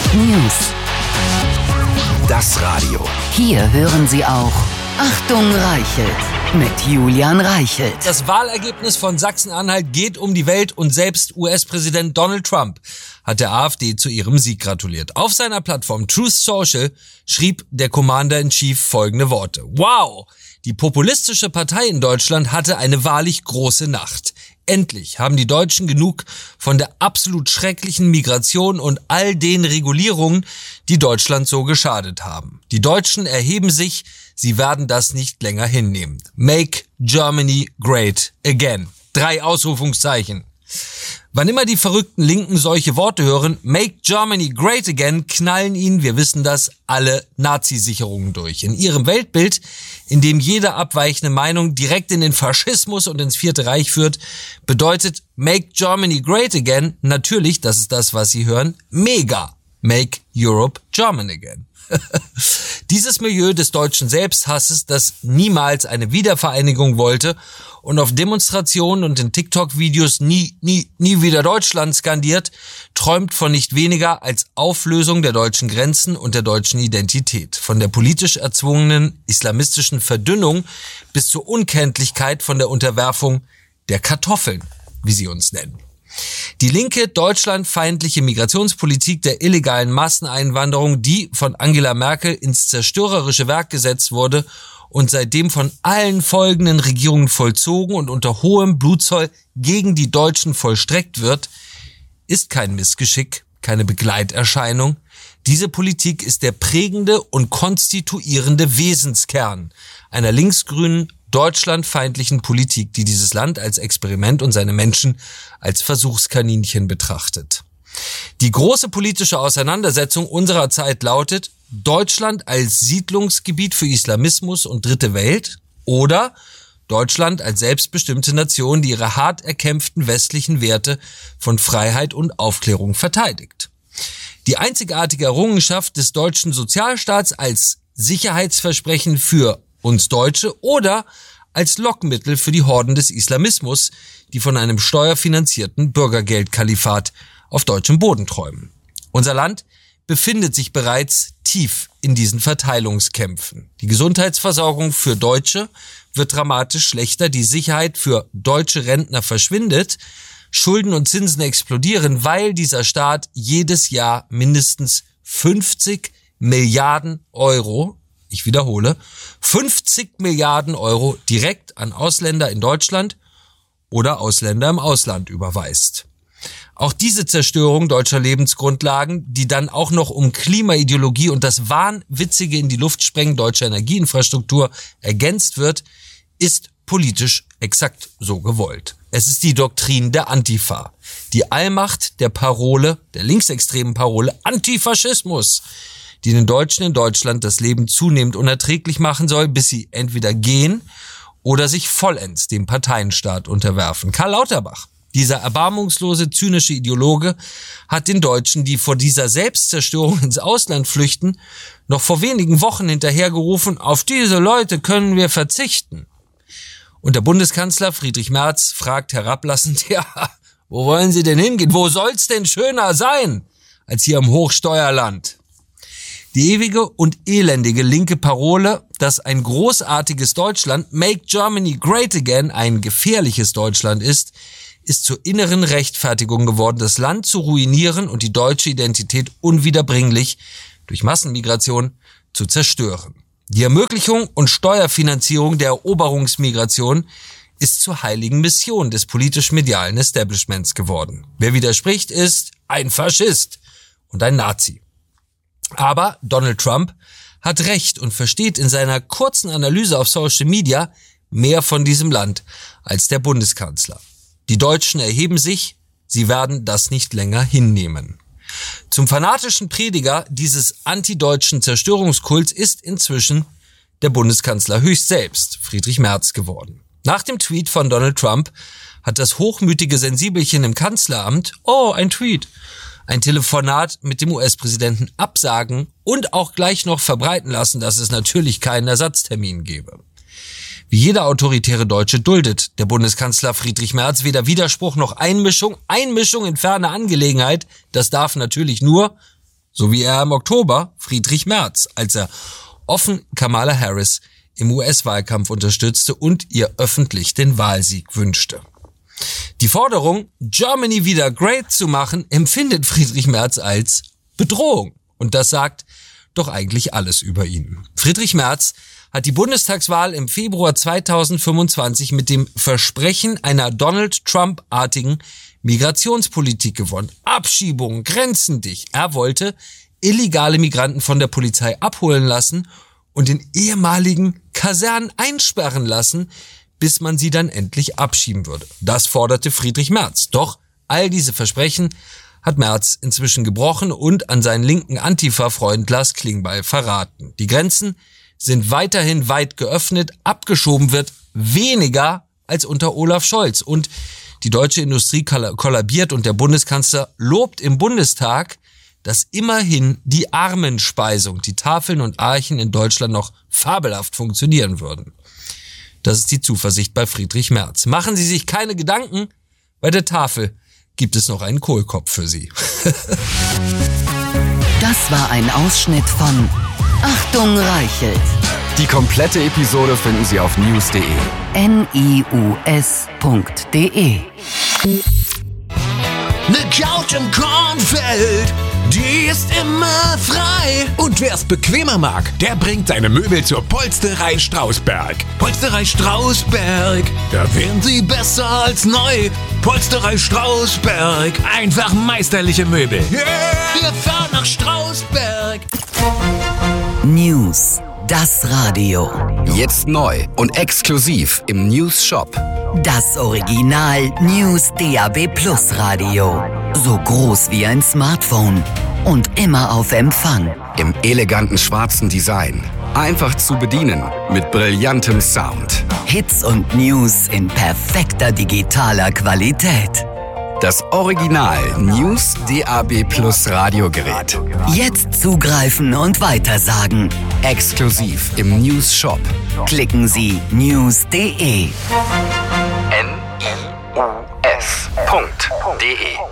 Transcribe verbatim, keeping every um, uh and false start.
News. Das Radio. Hier hören Sie auch Achtung Reichelt mit Julian Reichelt. Das Wahlergebnis von Sachsen-Anhalt geht um die Welt und selbst U S-Präsident Donald Trump hat der AfD zu ihrem Sieg gratuliert. Auf seiner Plattform Truth Social schrieb der Commander-in-Chief folgende Worte. Wow! Die populistische Partei in Deutschland hatte eine wahrlich große Nacht. Endlich haben die Deutschen genug von der absolut schrecklichen Migration und all den Regulierungen, die Deutschland so geschadet haben. Die Deutschen erheben sich, sie werden das nicht länger hinnehmen. Make Germany great again. Drei Ausrufungszeichen. Wann immer die verrückten Linken solche Worte hören, Make Germany great again, knallen ihnen, wir wissen das, alle Nazi-Sicherungen durch. In ihrem Weltbild, in dem jede abweichende Meinung direkt in den Faschismus und ins Vierte Reich führt, bedeutet Make Germany great again natürlich, das ist das, was Sie hören, mega. Make Europe German again. Dieses Milieu des deutschen Selbsthasses, das niemals eine Wiedervereinigung wollte und auf Demonstrationen und in TikTok-Videos nie, nie, nie wieder Deutschland skandiert, träumt von nicht weniger als Auflösung der deutschen Grenzen und der deutschen Identität. Von der politisch erzwungenen islamistischen Verdünnung bis zur Unkenntlichkeit von der Unterwerfung der Kartoffeln, wie sie uns nennen. Die linke, deutschlandfeindliche Migrationspolitik der illegalen Masseneinwanderung, die von Angela Merkel ins zerstörerische Werk gesetzt wurde und seitdem von allen folgenden Regierungen vollzogen und unter hohem Blutzoll gegen die Deutschen vollstreckt wird, ist kein Missgeschick, keine Begleiterscheinung. Diese Politik ist der prägende und konstituierende Wesenskern einer linksgrünen, deutschlandfeindlichen Politik, die dieses Land als Experiment und seine Menschen als Versuchskaninchen betrachtet. Die große politische Auseinandersetzung unserer Zeit lautet: Deutschland als Siedlungsgebiet für Islamismus und Dritte Welt oder Deutschland als selbstbestimmte Nation, die ihre hart erkämpften westlichen Werte von Freiheit und Aufklärung verteidigt. Die einzigartige Errungenschaft des deutschen Sozialstaats als Sicherheitsversprechen für uns Deutsche oder als Lockmittel für die Horden des Islamismus, die von einem steuerfinanzierten Bürgergeldkalifat auf deutschem Boden träumen. Unser Land befindet sich bereits tief in diesen Verteilungskämpfen. Die Gesundheitsversorgung für Deutsche wird dramatisch schlechter, die Sicherheit für deutsche Rentner verschwindet, Schulden und Zinsen explodieren, weil dieser Staat jedes Jahr mindestens fünfzig Milliarden Euro, ich wiederhole, fünfzig Milliarden Euro direkt an Ausländer in Deutschland oder Ausländer im Ausland überweist. Auch diese Zerstörung deutscher Lebensgrundlagen, die dann auch noch um Klimaideologie und das wahnwitzige in die Luft sprengen deutscher Energieinfrastruktur ergänzt wird, ist politisch exakt so gewollt. Es ist die Doktrin der Antifa, die Allmacht der Parole, der linksextremen Parole Antifaschismus, die den Deutschen in Deutschland das Leben zunehmend unerträglich machen soll, bis sie entweder gehen oder sich vollends dem Parteienstaat unterwerfen. Karl Lauterbach, dieser erbarmungslose, zynische Ideologe, hat den Deutschen, die vor dieser Selbstzerstörung ins Ausland flüchten, noch vor wenigen Wochen hinterhergerufen: Auf diese Leute können wir verzichten. Und der Bundeskanzler Friedrich Merz fragt herablassend: Ja, wo wollen Sie denn hingehen? Wo soll's denn schöner sein als hier im Hochsteuerland? Die ewige und elendige linke Parole, dass ein großartiges Deutschland, Make Germany Great Again, ein gefährliches Deutschland ist, ist zur inneren Rechtfertigung geworden, das Land zu ruinieren und die deutsche Identität unwiederbringlich durch Massenmigration zu zerstören. Die Ermöglichung und Steuerfinanzierung der Eroberungsmigration ist zur heiligen Mission des politisch-medialen Establishments geworden. Wer widerspricht, ist ein Faschist und ein Nazi. Aber Donald Trump hat recht und versteht in seiner kurzen Analyse auf Social Media mehr von diesem Land als der Bundeskanzler. Die Deutschen erheben sich, sie werden das nicht länger hinnehmen. Zum fanatischen Prediger dieses antideutschen Zerstörungskults ist inzwischen der Bundeskanzler höchst selbst, Friedrich Merz, geworden. Nach dem Tweet von Donald Trump hat das hochmütige Sensibelchen im Kanzleramt, oh, ein Tweet, ein Telefonat mit dem U S-Präsidenten absagen und auch gleich noch verbreiten lassen, dass es natürlich keinen Ersatztermin gebe. Wie jeder autoritäre Deutsche duldet der Bundeskanzler Friedrich Merz weder Widerspruch noch Einmischung. Einmischung in ferne Angelegenheit, das darf natürlich nur So wie er im Oktober Friedrich Merz, als er offen Kamala Harris im U S-Wahlkampf unterstützte und ihr öffentlich den Wahlsieg wünschte. Die Forderung, Germany wieder great zu machen, empfindet Friedrich Merz als Bedrohung. Und das sagt doch eigentlich alles über ihn. Friedrich Merz hat die Bundestagswahl im Februar zweitausendfünfundzwanzig mit dem Versprechen einer Donald Trump-artigen Migrationspolitik gewonnen. Abschiebungen, Grenzen dicht. Er wollte illegale Migranten von der Polizei abholen lassen und in ehemaligen Kasernen einsperren lassen, bis man sie dann endlich abschieben würde. Das forderte Friedrich Merz. Doch all diese Versprechen hat Merz inzwischen gebrochen und an seinen linken Antifa-Freund Lars Klingbeil verraten. Die Grenzen sind weiterhin weit geöffnet, abgeschoben wird weniger als unter Olaf Scholz. Und die deutsche Industrie kollabiert und der Bundeskanzler lobt im Bundestag, dass immerhin die Armenspeisung, die Tafeln und Archen in Deutschland noch fabelhaft funktionieren würden. Das ist die Zuversicht bei Friedrich Merz. Machen Sie sich keine Gedanken, bei der Tafel gibt es noch einen Kohlkopf für Sie. Das war ein Ausschnitt von Achtung Reichelt. Die komplette Episode finden Sie auf news punkt de. N I U S punkt de. Ne Couch im Kornfeld, die ist immer frei. Und wer's bequemer mag, der bringt seine Möbel zur Polsterei Strausberg. Polsterei Strausberg, da wären sie besser als neu. Polsterei Strausberg, einfach meisterliche Möbel. Yeah. Wir fahren nach Strausberg. News, das Radio. Jetzt neu und exklusiv im News Shop. Das Original News D A B Plus Radio. So groß wie ein Smartphone und immer auf Empfang. Im eleganten schwarzen Design. Einfach zu bedienen mit brillantem Sound. Hits und News in perfekter digitaler Qualität. Das Original News D A B Plus Radiogerät. Jetzt zugreifen und weitersagen. Exklusiv im News Shop. Klicken Sie news punkt de. N I U S punkt de